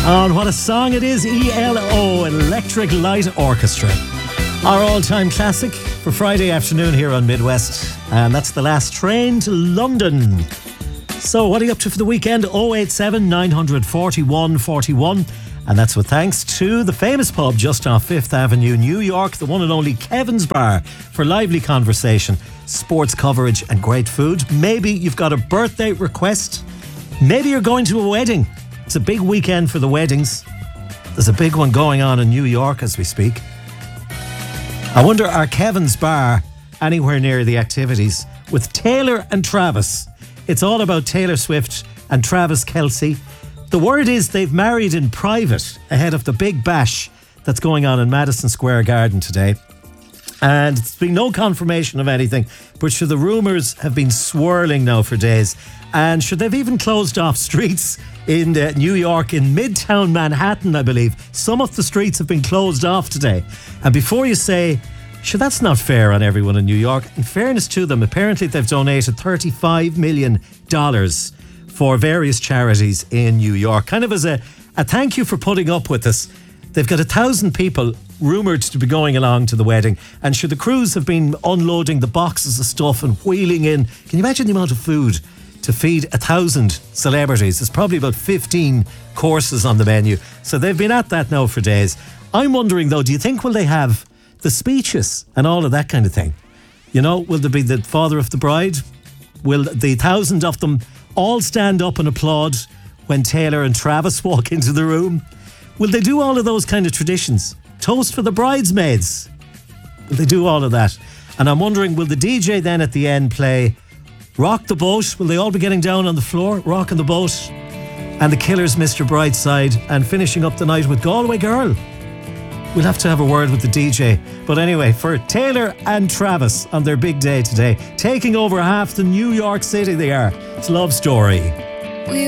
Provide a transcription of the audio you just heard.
And what a song it is, ELO, Electric Light Orchestra. Our all-time classic for Friday afternoon here on Midwest. And that's The Last Train to London. So what are you up to for the weekend? 087 941 41. And that's with thanks to the famous pub just off 5th Avenue, New York, the one and only Kevin's Bar, for lively conversation, sports coverage and great food. Maybe you've got a birthday request. Maybe you're going to a wedding. It's a big weekend for the weddings. There's a big one going on in New York as we speak. I wonder, are Kevin's Bar anywhere near the activities with Taylor and Travis? It's all about Taylor Swift and Travis Kelce. The word is they've married in private ahead of the big bash that's going on in Madison Square Garden today. And there's been no confirmation of anything, but sure, the rumours have been swirling now for days. And sure, they've even closed off streets in New York, in Midtown Manhattan, I believe. Some of the streets have been closed off today. And before you say, sure, that's not fair on everyone in New York, in fairness to them, apparently they've donated $35 million for various charities in New York. Kind of as a thank you for putting up with us. They've got 1,000 people rumoured to be going along to the wedding. And sure, the crews have been unloading the boxes of stuff and wheeling in. Can you imagine the amount of food to feed 1,000 celebrities? There's probably about 15 courses on the menu. So they've been at that now for days. I'm wondering though, do you think will they have the speeches and all of that kind of thing? You know, will there be the father of the bride? Will the 1,000 of them all stand up and applaud when Taylor and Travis walk into the room? Will they do all of those kind of traditions? Toast for the bridesmaids? Will they do all of that? And I'm wondering, will the DJ then at the end play Rock the Boat? Will they all be getting down on the floor, rocking the boat? And the Killers, Mr. Brightside, and finishing up the night with Galway Girl? We'll have to have a word with the DJ. But anyway, for Taylor and Travis on their big day today, taking over half the New York City they are. It's Love Story.